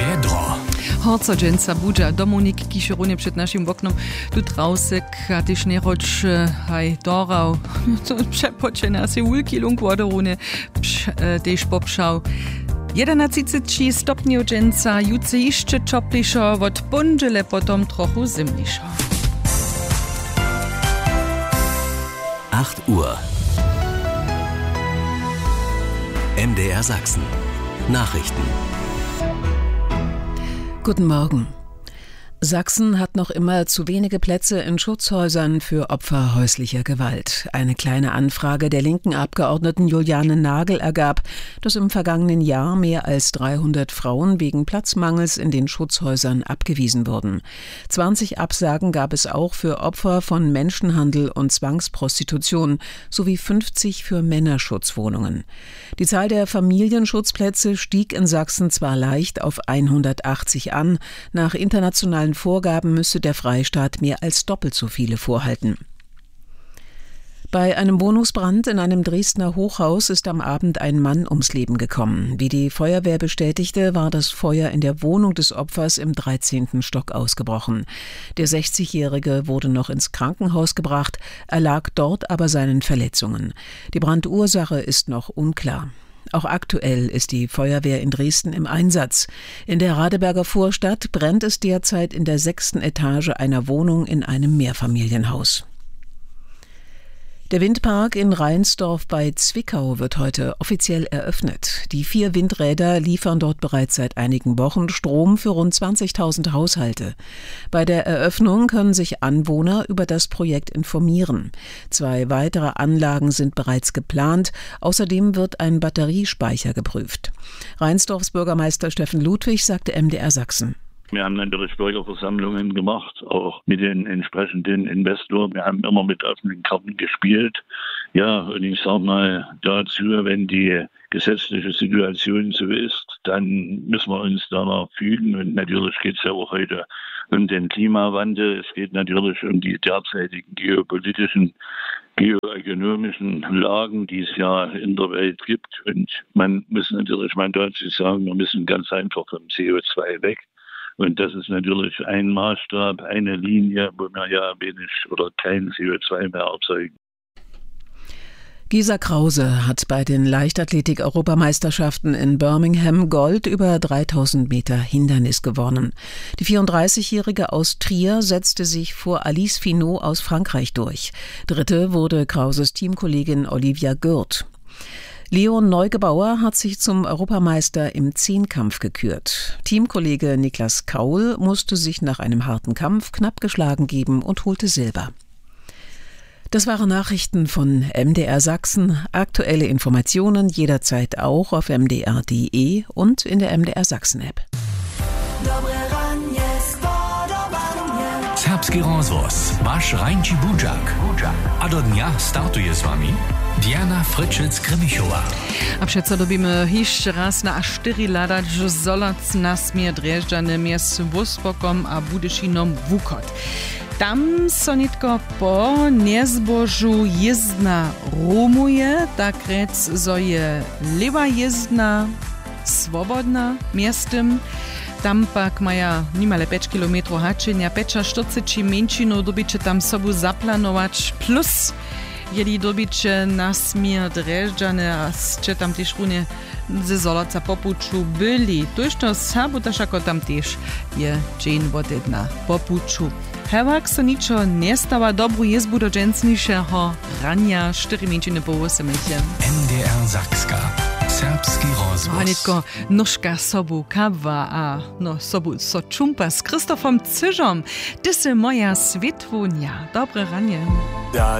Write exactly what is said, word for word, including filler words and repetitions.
Dro. Horcodzienca budża Dominik Kiszerunie przed naszym oknem. Tu trausek, a ty sznieroć haj dorał. Przepoczena się ulki lung wodorunie też popszał. jedenadsiedem stopni dżęca, jutce jeszcze czoplišo, od pondziele potom trochu zimlišo. acht Uhr. M D R Sachsen. Nachrichten. Guten Morgen. Sachsen hat noch immer zu wenige Plätze in Schutzhäusern für Opfer häuslicher Gewalt. Eine kleine Anfrage der linken Abgeordneten Juliane Nagel ergab, dass im vergangenen Jahr mehr als dreihundert Frauen wegen Platzmangels in den Schutzhäusern abgewiesen wurden. zwanzig Absagen gab es auch für Opfer von Menschenhandel und Zwangsprostitution sowie fünfzig für Männerschutzwohnungen. Die Zahl der Familienschutzplätze stieg in Sachsen zwar leicht auf hundertachtzig an, nach internationalen Vorgaben müsse der Freistaat mehr als doppelt so viele vorhalten. Bei einem Wohnungsbrand in einem Dresdner Hochhaus ist am Abend ein Mann ums Leben gekommen. Wie die Feuerwehr bestätigte, war das Feuer in der Wohnung des Opfers im dreizehnten Stock ausgebrochen. Der sechzigjährige wurde noch ins Krankenhaus gebracht, erlag dort aber seinen Verletzungen. Die Brandursache ist noch unklar. Auch aktuell ist die Feuerwehr in Dresden im Einsatz. In der Radeberger Vorstadt brennt es derzeit in der sechsten Etage einer Wohnung in einem Mehrfamilienhaus. Der Windpark in Reinsdorf bei Zwickau wird heute offiziell eröffnet. Die vier Windräder liefern dort bereits seit einigen Wochen Strom für rund zwanzigtausend Haushalte. Bei der Eröffnung können sich Anwohner über das Projekt informieren. Zwei weitere Anlagen sind bereits geplant. Außerdem wird ein Batteriespeicher geprüft. Reinsdorfs Bürgermeister Steffen Ludwig sagte M D R Sachsen. Wir haben natürlich Bürgerversammlungen gemacht, auch mit den entsprechenden Investoren. Wir haben immer mit offenen Karten gespielt. Ja, und ich sage mal dazu, wenn die gesetzliche Situation so ist, dann müssen wir uns danach fügen. Und natürlich geht es ja auch heute um den Klimawandel. Es geht natürlich um die derzeitigen geopolitischen, geoökonomischen Lagen, die es ja in der Welt gibt. Und man muss natürlich mal dazu sagen, wir müssen ganz einfach vom C O zwei weg. Und das ist natürlich ein Maßstab, eine Linie, wo wir ja wenig oder kein C O zwei mehr erzeugen. Gisa Krause hat bei den Leichtathletik-Europameisterschaften in Birmingham Gold über dreitausend Meter Hindernis gewonnen. Die vierunddreißigjährige aus Trier setzte sich vor Alice Finot aus Frankreich durch. Dritte wurde Krauses Teamkollegin Olivia Gürt. Leon Neugebauer hat sich zum Europameister im Zehnkampf gekürt. Teamkollege Niklas Kaul musste sich nach einem harten Kampf knapp geschlagen geben und holte Silber. Das waren Nachrichten von M D R Sachsen. Aktuelle Informationen jederzeit auch auf m d r punkt d e und in der M D R Sachsen App. Serbski rozvoz, vaš Rajnči Budžak. A do dnia startuje s vami Diana Fryczec-Kremichowa. A přece dobíme ještě raz na štyri lada, že zolac nasmie Drježďane mies Vospokom a Budyšinom Vukot. Tam sonitko po nezbožu jezdna rumuje, tak rec zo je lewa jezdna swobodna miestem. Tam pak maja nimale pięć kilometrów hačenia, štyridsať menšinov dobiče tam sobu zaplanować, plus jeli dobiče nasmier Drježďane a ste tam tiež runie ze Zolaca popuču byli. Tož to sabotaž ako tam tiež je džen vodedna popuču. Hewak so ničo nestała dobru jezbu do dżęsniejszego rania štyri menšiny po osemecie. M D R Sakska. Serbski rozvoz. Hanitko nożka sobu kawa, a no sobu so čumpa z Krzysztofem Cyżom. Dysy moja Svetwonia. Dobre ranie.